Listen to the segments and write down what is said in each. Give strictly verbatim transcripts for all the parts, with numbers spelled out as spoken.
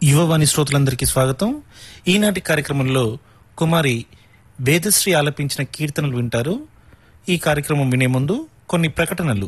యువవాణి శ్రోతలందరికీ స్వాగతం. ఈనాటి కార్యక్రమంలో కుమారి వేదశ్రీ ఆలపించిన కీర్తనలు వింటారు. ఈ కార్యక్రమం వినే ముందు కొన్ని ప్రకటనలు.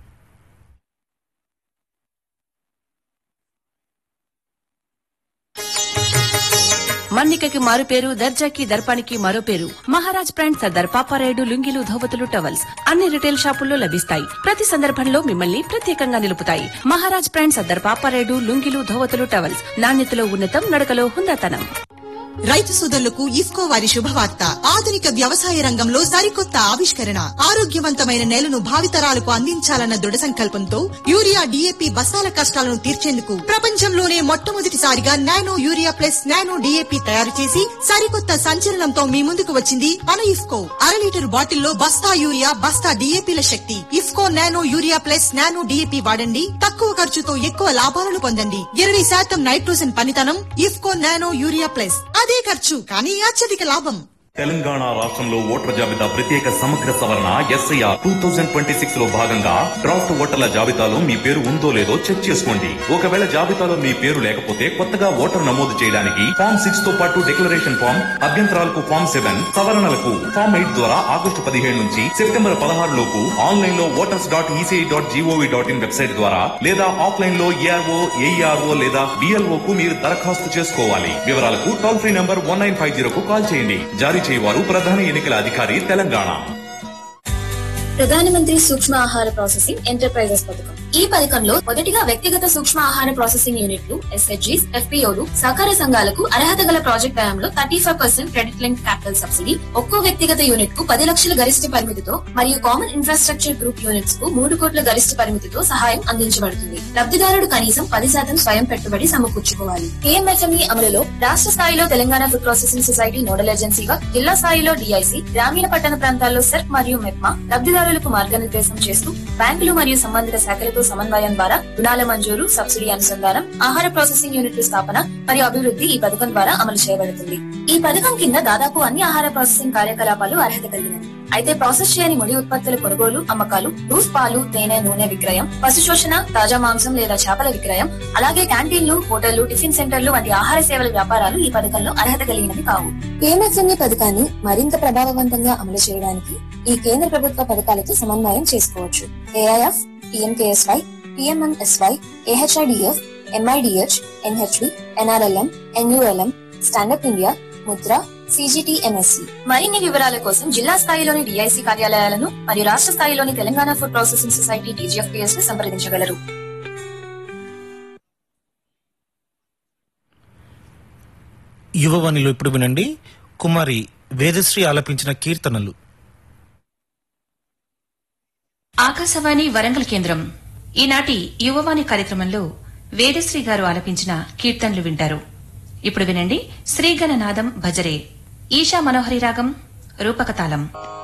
మన్నికకి మారు పేరు, దర్జాకి దర్పానికి మరో పేరు. మహారాజ్ బ్రాండ్ సర్దార్ పాపారాయుడు లుంగీలు, ధోవతులు, టవల్స్ అన్ని రిటైల్ షాపుల్లో లభిస్తాయి. ప్రతి సందర్భంలో మిమ్మల్ని ప్రత్యేకంగా నిలుపుతాయి. మహారాజ్ బ్రాండ్ సర్దార్ పాపారాయుడు లుంగీలు, ధోవతులు, టవల్స్ నాణ్యతలో ఉన్నతం, నడకలో హుందాతనం. రైతు సోదరులకు ఇఫ్కో వారి శుభవార్త. ఆధునిక వ్యవసాయ రంగంలో సరికొత్త ఆవిష్కరణ, ఆరోగ్యవంతమైన నేలను భావితరాలకు అందించాలన్న దృఢ సంకల్పంతో యూరియా డీఏపీ బస్తాల కష్టాలను తీర్చేందుకు ప్రపంచంలోనే మొట్టమొదటిసారిగా nano urea plus nano DAP తయారు చేసి సరికొత్త సంచలనంతో మీ ముందుకు వచ్చింది మన ఇఫ్కో. అర లీటర్ బాటిల్లో బస్తా యూరియా, బస్తా డీఏపీల శక్తి. IFFCO nano urea plus nano DAP వాడండి. తక్కువ ఖర్చుతో ఎక్కువ లాభాలను పొందండి. ఇరవై శాతం నైట్రోజన్ పనితనం. IFFCO nano urea plus. అదే ఖర్చు కానీ అత్యధిక లాభం. తెలంగాణ రాష్ట్రంలో ఓటర్ల జాబితా ప్రత్యేక సమగ్ర సవరణ SIR two thousand twenty six లో భాగంగా డ్రాఫ్ట్ ఓటర్ల జాబితాలో మీ పేరు ఉందో లేదో చెక్ చేసుకోండి. ఒకవేళ జాబితాలో మీ పేరు లేకపోతే కొత్తగా ఓటర్ నమోదు చేయడానికి ఫామ్ సిక్స్ తో పాటు డిక్లరేషన్ ఫామ్, అభ్యంతరాలకు ఫామ్ సెవెన్, సవరణలకు ఫామ్ ఎయిట్ ద్వారా ఆగస్టు పదిహేడు నుంచి సెప్టెంబర్ పదహారు లోపు ఆన్లైన్ లో voters dot ECI dot GOV dot in website ద్వారా లేదా ఆఫ్లైన్ లో ఏఆర్ఓ, ఏఈఆర్ఓ లేదా బిఎల్ఓ కు మీరు దరఖాస్తు చేసుకోవాలి. వివరాలకు toll free number one nine five zero కు కాల్ చేయండి. జారీ చేయవారు ప్రధాన ఎన్నికల అధికారి, తెలంగాణ. ప్రధానమంత్రి సూక్ష్మ ఆహార ప్రాసెసింగ్ ఎంటర్ప్రైజెస్ పథకం. ఈ పథకంలో మొదటిగా వ్యక్తిగత సూక్ష్మ ఆహార ప్రాసెసింగ్ యూనిట్లు, ఎస్హెచ్జీస్, ఎఫ్పీఓలు, సహకార సంఘాలకు అర్హత గల ప్రాజెక్ట్ వ్యయంలో thirty five percent credit link capital subsidy, ఒక్కో వ్యక్తిగత యూనిట్ కు పది లక్షల గరిష్ట పరిమితితో మరియు కామన్ ఇన్ఫ్రాస్ట్రక్చర్ గ్రూప్ యూనిట్స్ కు మూడు కోట్ల గరిష్ట పరిమితితో సహాయం అందించబడుతుంది. లబ్ధిదారుడు కనీసం పది శాతం స్వయం పెట్టుబడి సమకూర్చుకోవాలి. కేఎంఎఫ్ఎంఈ అమలులో రాష్ట్ర స్థాయిలో Telangana food processing society nodal ఏజెన్సీగా, జిల్లా స్థాయిలో డిఐసి, గ్రామీణ పట్టణ ప్రాంతాల్లో సెర్క్ మరియు మెప్మా లబ్ధిదారులకు మార్గనిర్దేశం చేస్తూ బ్యాంకులు మరియు సంబంధిత శాఖలతో సమన్వయం ద్వారా రుణాల మంజూరు, సబ్సిడీ అనుసంధానం, ఆహార ప్రాసెసింగ్ యూనిట్ల స్థాపన మరియు అభివృద్ధి ఈ పథకం ద్వారా అమలు చేయబడుతుంది. ఈ పథకం కింద దాదాపు అన్ని ఆహార ప్రాసెసింగ్ కార్యకలాపాలు అర్హత కలిగినవి. అయితే ప్రాసెస్ చేయని ముడి ఉత్పత్తుల కొనుగోలు, అమ్మకాలు, లూస్ పాలు, తేనె, నూనె విక్రయం, పశు శోషణ, తాజా మాంసం లేదా చేపల విక్రయం, అలాగే క్యాంటీన్లు, హోటళ్లు, టిఫిన్ సెంటర్లు వంటి ఆహార సేవల వ్యాపారాలు ఈ పథకంలో అర్హత కలిగినవి కావు. కేఎంఎఫ్ఎంఈ పథకాన్ని మరింత ప్రభావవంతంగా అమలు చేయడానికి ఈ కేంద్ర ప్రభుత్వ పథకాలతో సమన్వయం చేసుకోవచ్చు. AIF, PMKSY, PMNSY, AHIDF, MIDH, NHV, NRLM, NULM, stand up India, Mudra, CGTMSC. మరిన్ని వివరాల కోసం జిల్లా స్థాయిలోని డిఐసి కార్యాలయాలను మరియు రాష్ట్ర స్థాయిలోని Telangana food processing society TGFPS ను సంప్రదించగలరు. యువవాణిలో ఇప్పుడు వినండి కుమారి వేదశ్రీ ఆలపించిన కీర్తనలు. ఆకాశవాణి వరంగల్ కేంద్రం ఈనాటి యువవాణి కార్యక్రమంలో వేదశ్రీ గారు ఆలపించిన కీర్తనలు వింటారు. ఇప్పుడు వినండి శ్రీగణనాదం భజరే, ఈశా మనోహరి రాగం, రూపకతాళం.